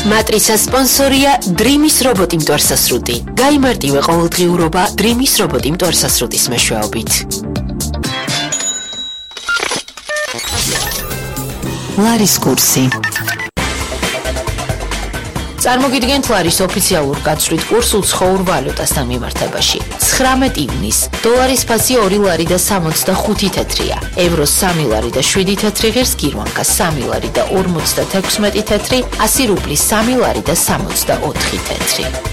Matrica sponsoria Dreamis roboti მტვარსასრუტი. გაიმარტივე ყოველდღიურობა Dreamis roboti მტვარსასრუტის მეშვეობით. ლარის კურსი. წარმოგიდგენთ ლარის ოფიციალურ გაცვლით კურსულ ცხოვურ ვალუტასთან მიმართებაში. 19 ივნის დოლარის ფასი 2 ლარი და 65 თეთრია. ევროს 3 ლარი და 7 თეთრი ღირს გირვანკა 3 ლარი და 56 თეთრი, 100 რუბლის 3 ლარი და 64 თეთრი.